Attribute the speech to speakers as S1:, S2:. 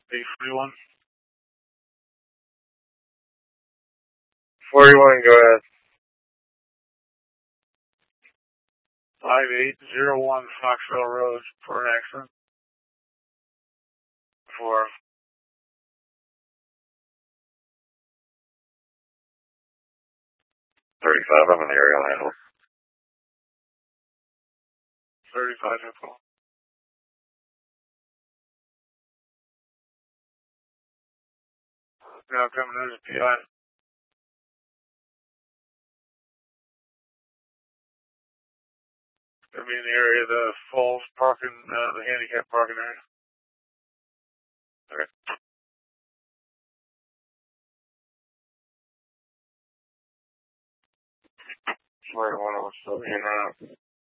S1: 841.
S2: 41, go ahead.
S1: 5801 Foxville Road for an accident. For
S2: 35, I'm in the area on handle.
S1: 35 info. Now coming in as a PI. Gonna be in the area of the Falls parking, the handicap parking area.
S2: Okay. 41, what's still being around?